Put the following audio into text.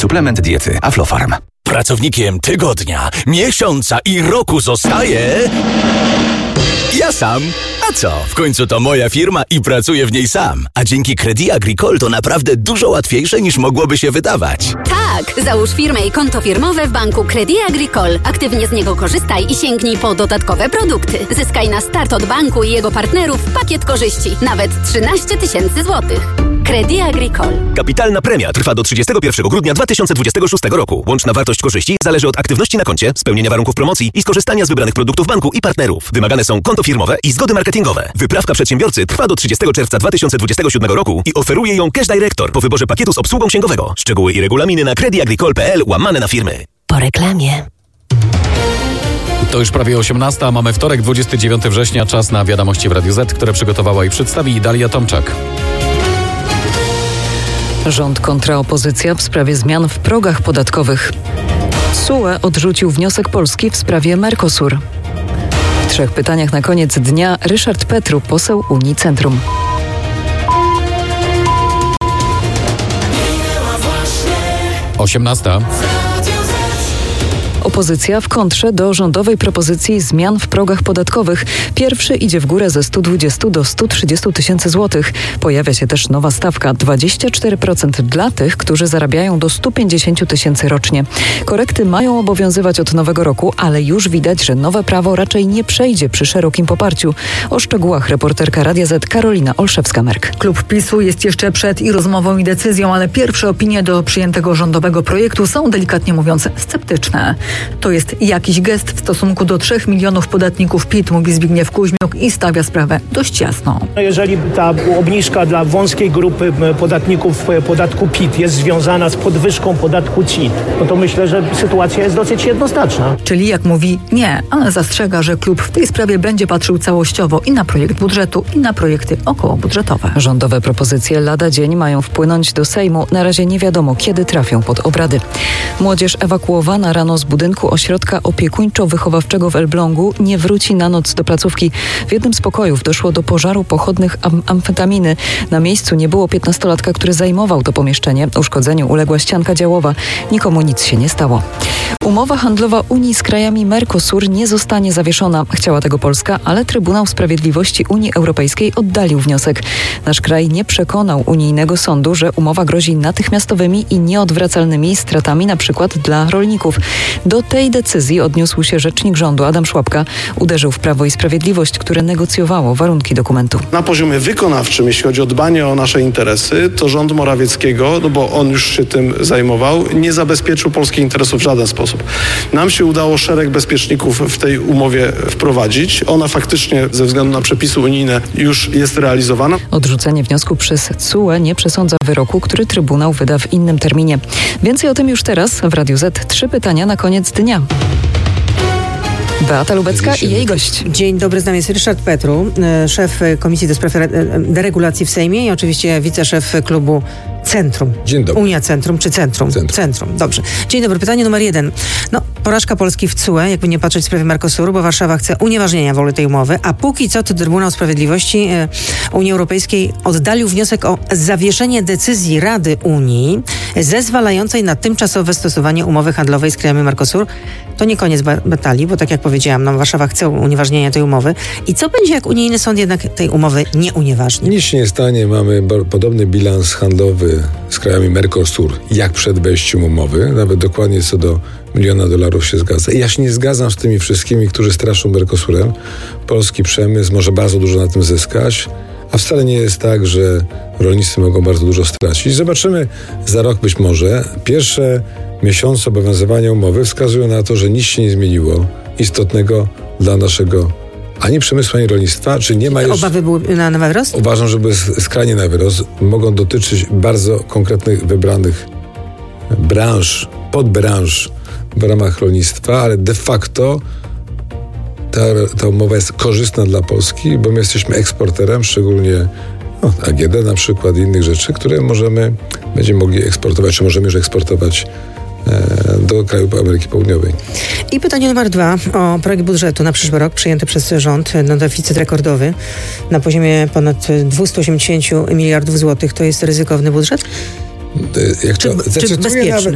suplement diety Aflofarm. Pracownikiem tygodnia, miesiąca i roku zostaje... ja sam. A co? W końcu to moja firma i pracuję w niej sam. A dzięki Crédit Agricole to naprawdę dużo łatwiejsze niż mogłoby się wydawać. Tak! Załóż firmę i konto firmowe w banku Crédit Agricole. Aktywnie z niego korzystaj i sięgnij po dodatkowe produkty. Zyskaj na start od banku i jego partnerów pakiet korzyści. Nawet 13 000 złotych. Crédit Agricole. Kapitalna premia trwa do 31 grudnia 2026 roku. Łączna wartość korzyści zależy od aktywności na koncie, spełnienia warunków promocji i skorzystania z wybranych produktów banku i partnerów. Wymagane są konto firmowe i zgody marketingowe. Wyprawka przedsiębiorcy trwa do 30 czerwca 2027 roku i oferuje ją Cash Director po wyborze pakietu z obsługą księgowego. Szczegóły i regulaminy na creditagricole.pl/firmy. Po reklamie. To już prawie 18, a mamy wtorek, 29 września, czas na wiadomości w Radiu Z, które przygotowała i przedstawi Dalia Tomczak. Rząd kontra opozycja w sprawie zmian w progach podatkowych. TSUE odrzucił wniosek Polski w sprawie Mercosur. W 3 pytaniach na koniec dnia Ryszard Petru, poseł Unii Centrum. Osiemnasta. Opozycja w kontrze do rządowej propozycji zmian w progach podatkowych. Pierwszy idzie w górę ze 120 do 130 tysięcy złotych. Pojawia się też nowa stawka 24% dla tych, którzy zarabiają do 150 tysięcy rocznie. Korekty mają obowiązywać od nowego roku, ale już widać, że nowe prawo raczej nie przejdzie przy szerokim poparciu. O szczegółach reporterka Radia Z Karolina Olszewska-Merk. Klub PiS-u jest jeszcze przed i rozmową i decyzją, ale pierwsze opinie do przyjętego rządowego projektu są delikatnie mówiąc sceptyczne. To jest jakiś gest w stosunku do 3 milionów podatników PIT, mówi Zbigniew Kuźmiuk i stawia sprawę dość jasno. Jeżeli ta obniżka dla wąskiej grupy podatników podatku PIT jest związana z podwyżką podatku CIT, no to myślę, że sytuacja jest dosyć jednoznaczna. Czyli jak mówi nie, ale zastrzega, że klub w tej sprawie będzie patrzył całościowo i na projekt budżetu, i na projekty okołobudżetowe. Rządowe propozycje lada dzień mają wpłynąć do Sejmu. Na razie nie wiadomo, kiedy trafią pod obrady. Młodzież ewakuowana rano z budynku ośrodka opiekuńczo-wychowawczego w Elblągu nie wróci na noc do placówki. W jednym z pokojów doszło do pożaru pochodnych amfetaminy. Na miejscu nie było 15-latka, który zajmował to pomieszczenie. Uszkodzeniu uległa ścianka działowa. Nikomu nic się nie stało. Umowa handlowa Unii z krajami Mercosur nie zostanie zawieszona. Chciała tego Polska, ale Trybunał Sprawiedliwości Unii Europejskiej oddalił wniosek. Nasz kraj nie przekonał unijnego sądu, że umowa grozi natychmiastowymi i nieodwracalnymi stratami, na przykład dla rolników. Do tej decyzji odniósł się rzecznik rządu Adam Szłapka. Uderzył w Prawo i Sprawiedliwość, które negocjowało warunki dokumentu. Na poziomie wykonawczym, jeśli chodzi o dbanie o nasze interesy, to rząd Morawieckiego, no bo on już się tym zajmował, nie zabezpieczył polskich interesów w żaden sposób. Nam się udało szereg bezpieczników w tej umowie wprowadzić. Ona faktycznie ze względu na przepisy unijne już jest realizowana. Odrzucenie wniosku przez TSUE nie przesądza wyroku, który Trybunał wyda w innym terminie. Więcej o tym już teraz w Radiu Z. 3 pytania na koniec dnia. Beata Lubecka i jej gość. Dzień dobry, z nami jest Ryszard Petru, szef Komisji do Spraw Deregulacji w Sejmie i oczywiście wiceszef klubu Centrum. Dzień dobry. Unia Centrum czy Centrum? Centrum, dobrze. Dzień dobry, pytanie numer 1. Porażka Polski w TSUE, jakby nie patrzeć w sprawie Mercosuru, bo Warszawa chce unieważnienia woli tej umowy, a póki co to Trybunał Sprawiedliwości Unii Europejskiej oddalił wniosek o zawieszenie decyzji Rady Unii zezwalającej na tymczasowe stosowanie umowy handlowej z krajami Mercosur. To nie koniec batalii, bo tak jak powiedziałam, Warszawa chce unieważnienia tej umowy. I co będzie, jak unijny sąd jednak tej umowy nie unieważni? Nic się nie stanie, mamy podobny bilans handlowy z krajami Mercosur, jak przed wejściem umowy, nawet dokładnie co do $1 miliona się zgadza. I ja się nie zgadzam z tymi wszystkimi, którzy straszą Mercosurem. Polski przemysł może bardzo dużo na tym zyskać, a wcale nie jest tak, że rolnicy mogą bardzo dużo stracić. Zobaczymy za rok być może. Pierwsze miesiące obowiązywania umowy wskazują na to, że nic się nie zmieniło istotnego dla naszego ani przemysłu, ani rolnictwa. Czy nie ma już... Obawy były na wyrost? Uważam, że były skrajnie na wyrost. Mogą dotyczyć bardzo konkretnych, wybranych branż, podbranż w ramach rolnictwa, ale de facto ta umowa jest korzystna dla Polski, bo my jesteśmy eksporterem, szczególnie AGD na przykład i innych rzeczy, które będziemy mogli eksportować, czy możemy już eksportować do krajów Ameryki Południowej. I pytanie numer 2 o projekt budżetu na przyszły rok przyjęty przez rząd na deficyt rekordowy na poziomie ponad 280 miliardów złotych. To jest ryzykowny budżet? Czy bezpieczny?